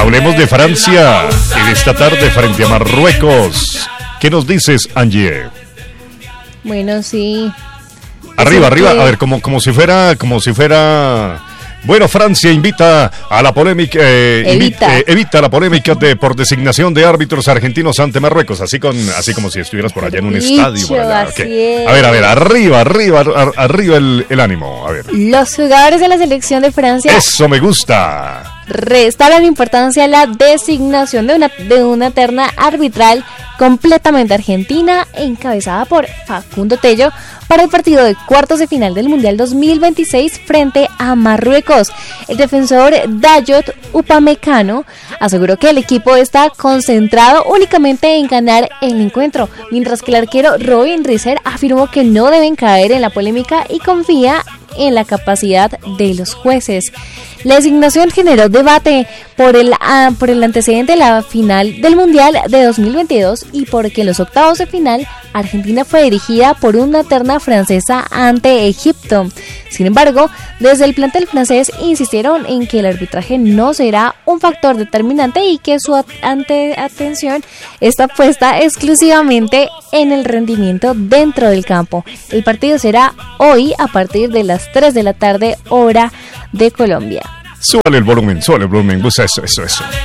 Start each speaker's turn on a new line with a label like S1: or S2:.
S1: Hablemos de Francia y de esta tarde frente a Marruecos. ¿Qué nos dices, Angie?
S2: Bueno, sí.
S1: Arriba, a ver, como si fuera. Bueno, Francia invita a la polémica, evita la polémica por designación de árbitros argentinos ante Marruecos, así como si estuvieras por allá en un estadio. Por allá. Okay. A ver, arriba el ánimo, a ver.
S2: Los jugadores de la selección de Francia.
S1: Eso me gusta.
S2: Restaron importancia a la designación de una terna arbitral completamente argentina, encabezada por Facundo Tello, para el partido de cuartos de final del Mundial 2026 frente a Marruecos. El defensor Dayot Upamecano aseguró que el equipo está concentrado únicamente en ganar el encuentro, mientras que el arquero Robin Riser afirmó que no deben caer en la polémica y confía en la capacidad de los jueces. La designación generó debate por el antecedente de la final del Mundial de 2022 y porque en los octavos de final Argentina fue dirigida por una terna francesa ante Egipto. Sin embargo, desde el plantel francés insistieron en que el arbitraje no será un factor determinante y que su atención está puesta exclusivamente en el rendimiento dentro del campo. El partido será hoy a partir de las 3 de la tarde, hora de Colombia.
S1: Súbale el volumen, pues eso.